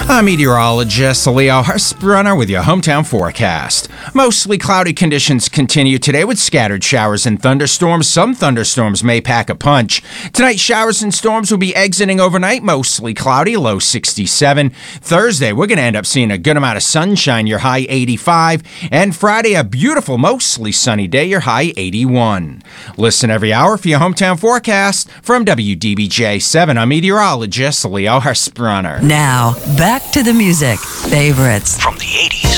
I'm meteorologist Leo Hurstbrunner with your hometown forecast. Mostly cloudy conditions continue today with scattered showers and thunderstorms. Some thunderstorms may pack a punch. Tonight, showers and storms will be exiting overnight, mostly cloudy, low 67. Thursday, we're going to end up seeing a good amount of sunshine, your high 85. And Friday, a beautiful, mostly sunny day, your high 81. Listen every hour for your hometown forecast from WDBJ7. I'm meteorologist Leo Hurstbrunner. Now, back to the music. Favorites from the 80s.